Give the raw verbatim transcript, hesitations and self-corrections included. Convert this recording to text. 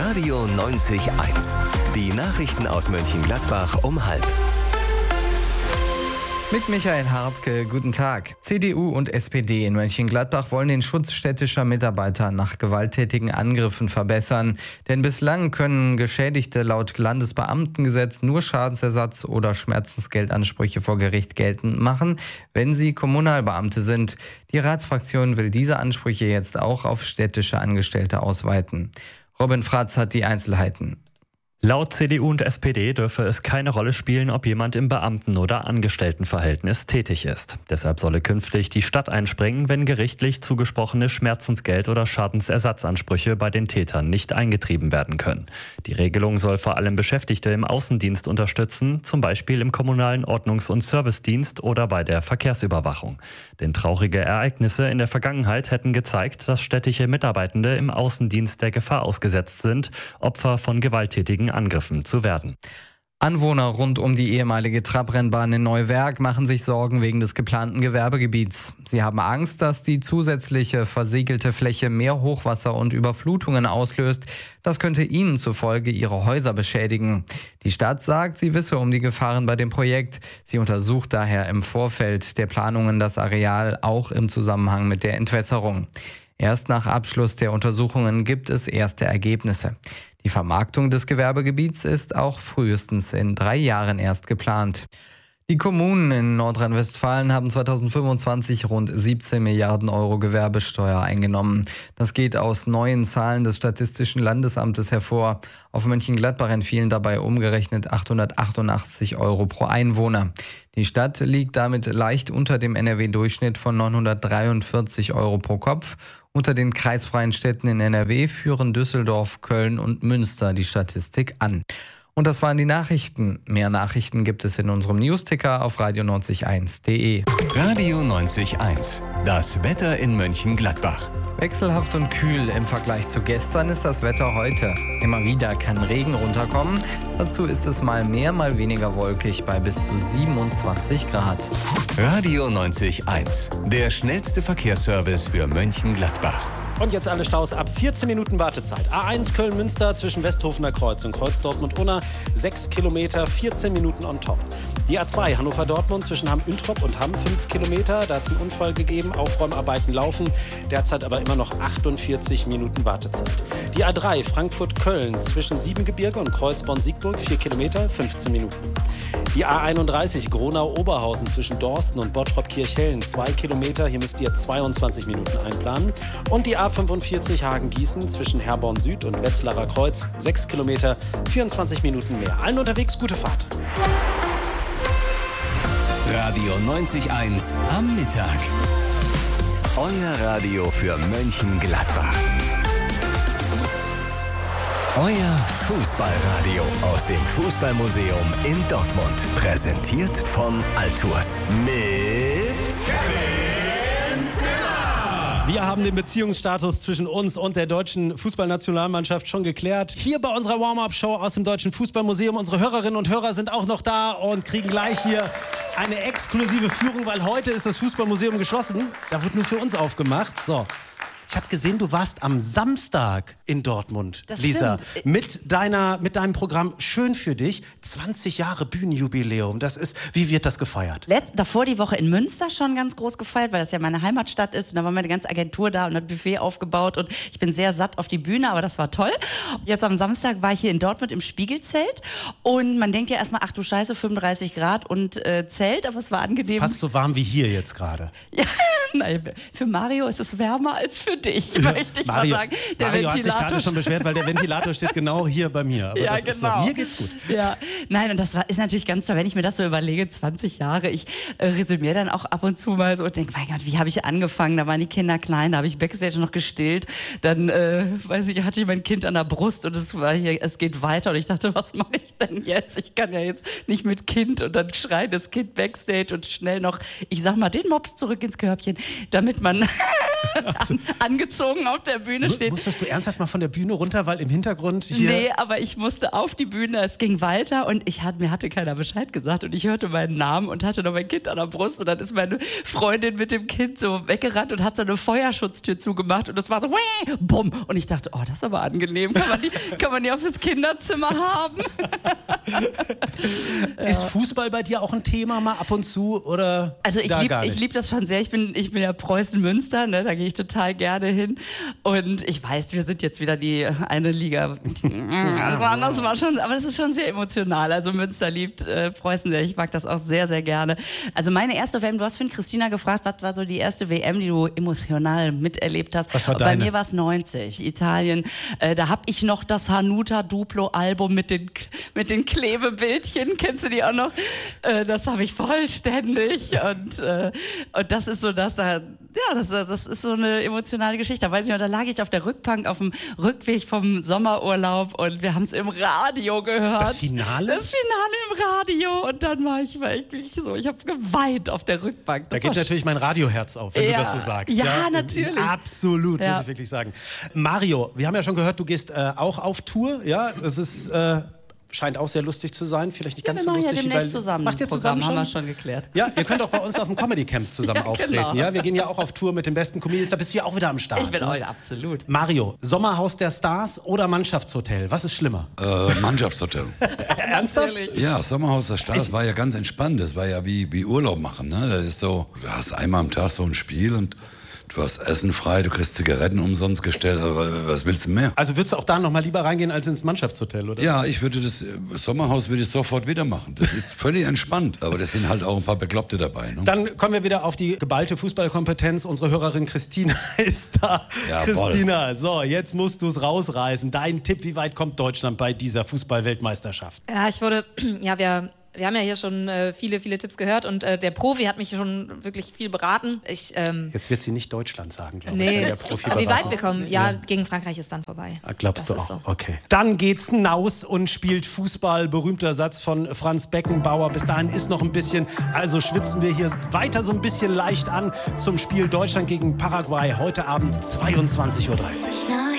Radio neunzig eins. Die Nachrichten aus Mönchengladbach um halb. Mit Michael Hartke, guten Tag. C D U und S P D in Mönchengladbach wollen den Schutz städtischer Mitarbeiter nach gewalttätigen Angriffen verbessern. Denn bislang können Geschädigte laut Landesbeamtengesetz nur Schadensersatz oder Schmerzensgeldansprüche vor Gericht geltend machen, wenn sie Kommunalbeamte sind. Die Ratsfraktion will diese Ansprüche jetzt auch auf städtische Angestellte ausweiten. Robin Fratz hat die Einzelheiten. Laut C D U und S P D dürfe es keine Rolle spielen, ob jemand im Beamten- oder Angestelltenverhältnis tätig ist. Deshalb solle künftig die Stadt einspringen, wenn gerichtlich zugesprochene Schmerzensgeld- oder Schadensersatzansprüche bei den Tätern nicht eingetrieben werden können. Die Regelung soll vor allem Beschäftigte im Außendienst unterstützen, zum Beispiel im kommunalen Ordnungs- und Servicedienst oder bei der Verkehrsüberwachung. Denn traurige Ereignisse in der Vergangenheit hätten gezeigt, dass städtische Mitarbeitende im Außendienst der Gefahr ausgesetzt sind, Opfer von gewalttätigen Angriffen zu werden. Anwohner rund um die ehemalige Trabrennbahn in Neuwerk machen sich Sorgen wegen des geplanten Gewerbegebiets. Sie haben Angst, dass die zusätzliche versiegelte Fläche mehr Hochwasser und Überflutungen auslöst. Das könnte ihnen zufolge ihre Häuser beschädigen. Die Stadt sagt, sie wisse um die Gefahren bei dem Projekt. Sie untersucht daher im Vorfeld der Planungen das Areal auch im Zusammenhang mit der Entwässerung. Erst nach Abschluss der Untersuchungen gibt es erste Ergebnisse. Die Vermarktung des Gewerbegebiets ist auch frühestens in drei Jahren erst geplant. Die Kommunen in Nordrhein-Westfalen haben zweitausendfünfundzwanzig rund siebzehn Milliarden Euro Gewerbesteuer eingenommen. Das geht aus neuen Zahlen des Statistischen Landesamtes hervor. Auf Mönchengladbach entfielen dabei umgerechnet achthundertachtundachtzig Euro pro Einwohner. Die Stadt liegt damit leicht unter dem N R W-Durchschnitt von neunhundertdreiundvierzig Euro pro Kopf. Unter den kreisfreien Städten in N R W führen Düsseldorf, Köln und Münster die Statistik an. Und das waren die Nachrichten. Mehr Nachrichten gibt es in unserem Newsticker auf radio neunzig eins punkt de. Radio neunzig eins. Das Wetter in Mönchengladbach. Wechselhaft und kühl im Vergleich zu gestern ist das Wetter heute. Immer wieder kann Regen runterkommen. Dazu ist es mal mehr, mal weniger wolkig bei bis zu siebenundzwanzig Grad. Radio neunzig eins. Der schnellste Verkehrsservice für Mönchengladbach. Und jetzt alle Staus ab vierzehn Minuten Wartezeit. A eins Köln-Münster zwischen Westhofener Kreuz und Kreuz Dortmund-Unna. sechs Kilometer, vierzehn Minuten on top. Die A zwei Hannover-Dortmund zwischen Hamm-Üntrop und Hamm, fünf Kilometer. Da hat es einen Unfall gegeben, Aufräumarbeiten laufen. Derzeit aber immer noch achtundvierzig Minuten Wartezeit. Die A drei Frankfurt-Köln zwischen Siebengebirge und Kreuzborn-Siegburg, vier Kilometer, fünfzehn Minuten. Die A einunddreißig Gronau-Oberhausen zwischen Dorsten und Bottrop-Kirchhellen, zwei Kilometer. Hier müsst ihr zweiundzwanzig Minuten einplanen. Und die A fünfundvierzig Hagen-Gießen zwischen Herborn Süd und Wetzlarer Kreuz, sechs Kilometer, vierundzwanzig Minuten mehr. Allen unterwegs, gute Fahrt. Radio neunzig eins am Mittag. Euer Radio für Mönchengladbach. Euer Fußballradio aus dem Fußballmuseum in Dortmund. Präsentiert von Altours. Mit Kevin Zimmer. Wir haben den Beziehungsstatus zwischen uns und der deutschen Fußballnationalmannschaft schon geklärt. Hier bei unserer Warm-Up-Show aus dem Deutschen Fußballmuseum. Unsere Hörerinnen und Hörer sind auch noch da und kriegen gleich hier eine exklusive Führung, weil heute ist das Fußballmuseum geschlossen. Da wird nur für uns aufgemacht. So. Ich habe gesehen, du warst am Samstag in Dortmund, das Lisa, stimmt. mit deiner, mit deinem Programm Schön für dich. zwanzig Jahre Bühnenjubiläum. Das ist, wie wird das gefeiert? Letzt, davor die Woche in Münster schon ganz groß gefeiert, weil das ja meine Heimatstadt ist. Und da war meine ganze Agentur da und hat Buffet aufgebaut. Und ich bin sehr satt auf die Bühne, aber das war toll. Jetzt am Samstag war ich hier in Dortmund im Spiegelzelt. Und man denkt ja erstmal, ach du Scheiße, fünfunddreißig Grad und äh, Zelt. Aber es war angenehm. Fast so warm wie hier jetzt gerade. Ja, nein, für Mario ist es wärmer als für dich, möchte ich Mario, mal sagen. Der Mario hat sich Ventilator gerade schon beschwert, weil der Ventilator steht genau hier bei mir. Aber ja, das ist genau. so. Mir geht's gut. Ja, nein, und das war, ist natürlich ganz toll, wenn ich mir das so überlege, zwanzig Jahre. Ich äh, resümiere dann auch ab und zu mal so und denke, mein Gott, wie habe ich angefangen? Da waren die Kinder klein, da habe ich Backstage noch gestillt. Dann, äh, weiß ich, hatte ich mein Kind an der Brust und es war hier, es geht weiter. Und ich dachte, was mache ich denn jetzt? Ich kann ja jetzt nicht mit Kind und dann schreit das Kind Backstage und schnell noch, ich sag mal, den Mops zurück ins Körbchen, damit man An, angezogen auf der Bühne stehen. Musstest du ernsthaft mal von der Bühne runter, weil im Hintergrund hier... Nee, aber ich musste auf die Bühne, es ging weiter und ich hat, mir hatte keiner Bescheid gesagt und ich hörte meinen Namen und hatte noch mein Kind an der Brust und dann ist meine Freundin mit dem Kind so weggerannt und hat so eine Feuerschutztür zugemacht und das war so, Wäh! Bumm. Und ich dachte, oh, das ist aber angenehm, kann man die, kann man die auch fürs Kinderzimmer haben? Ist Fußball bei dir auch ein Thema mal ab und zu oder Also ich liebe lieb das schon sehr, ich bin, ich bin ja Preußen-Münster, ne? Da gehe ich total gerne hin und ich weiß, wir sind jetzt wieder die eine Liga, das war, das war schon, aber das ist schon sehr emotional, also Münster liebt äh, Preußen sehr, ich mag das auch sehr, sehr gerne. Also meine erste W M, du hast von Christina gefragt, was war so die erste W M, die du emotional miterlebt hast? Was war Bei deine? mir war es neunzig, Italien, äh, da habe ich noch das Hanuta Duplo Album mit den, mit den Klebebildchen, kennst du die auch noch? Äh, das habe ich vollständig und, äh, und das ist so das, da, ja, das, das ist so eine emotionale Geschichte. Da weiß ich noch, da lag ich auf der Rückbank auf dem Rückweg vom Sommerurlaub und wir haben es im Radio gehört. Das Finale? Das Finale im Radio und dann war ich wirklich so, ich habe geweint auf der Rückbank. Das Da geht natürlich mein Radioherz auf, wenn Ja. du das so sagst. Ja, natürlich. Absolut, Ja. muss ich wirklich sagen. Mario, wir haben ja schon gehört, du gehst äh, auch auf Tour. Ja, das ist... Äh, scheint auch sehr lustig zu sein, vielleicht nicht Ja, ganz wir so machen ja lustig wie demnächst bei... zusammen. Macht ihr das zusammen Programm schon? haben wir schon geklärt. Ja, ihr könnt auch bei uns auf dem Comedy Camp zusammen Ja, auftreten. genau. Ja, wir gehen ja auch auf Tour mit den besten Comedians, da bist du ja auch wieder am Start. Ich bin ne? auch, absolut. Mario, Sommerhaus der Stars oder Mannschaftshotel? Was ist schlimmer? Äh, Mannschaftshotel. Ernsthaft? Natürlich. Ja, Sommerhaus der Stars war ja ganz entspannt. Das war ja wie, wie Urlaub machen. Ne? Das ist so, du hast einmal am Tag so ein Spiel und du hast Essen frei, du kriegst Zigaretten umsonst gestellt. Aber was willst du mehr? Also würdest du auch da noch mal lieber reingehen als ins Mannschaftshotel, oder? Ja, ich würde das äh, Sommerhaus würde ich sofort wieder machen. Das ist völlig entspannt. Aber das sind halt auch ein paar Bekloppte dabei. Ne? Dann kommen wir wieder auf die geballte Fußballkompetenz. Unsere Hörerin Christina ist da. Jawohl. Christina, so, jetzt musst du es rausreißen. Dein Tipp, wie weit kommt Deutschland bei dieser Fußball-Weltmeisterschaft? Ja, ich wurde, ja, wir, wir haben ja hier schon äh, viele, viele Tipps gehört und äh, der Profi hat mich schon wirklich viel beraten. Ich, ähm, Jetzt wird sie nicht Deutschland sagen, glaube ich. nee, wenn der Profi aber wie beraten. weit wir kommen, ja, gegen Frankreich ist dann vorbei. Ah, glaubst Das du ist auch? so. Okay. Dann geht's hinaus und spielt Fußball. Berühmter Satz von Franz Beckenbauer. Bis dahin ist noch ein bisschen. Also schwitzen wir hier weiter so ein bisschen leicht an zum Spiel Deutschland gegen Paraguay. Heute Abend zweiundzwanzig Uhr dreißig.